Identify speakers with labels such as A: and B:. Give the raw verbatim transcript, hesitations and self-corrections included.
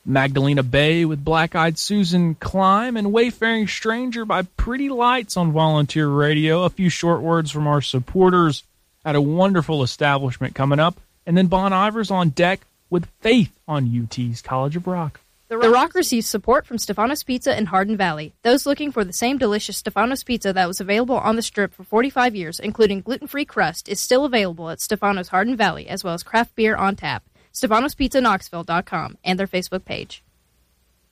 A: Magdalena Bay with Black Eyed Susan Climb, and Wayfaring Stranger by Pretty Lights on Volunteer Radio. A few short words from our supporters at a wonderful establishment coming up. And then Bon Iver's on deck with Faith on U T's College of Rock.
B: The Rock, the Rock receives support from Stefanos Pizza in Hardin Valley. Those looking for the same delicious Stefanos Pizza that was available on the Strip for forty-five years, including gluten-free crust, is still available at Stefanos Hardin Valley, as well as craft beer on tap. Stefanos Pizza Knoxville dot com and their Facebook page.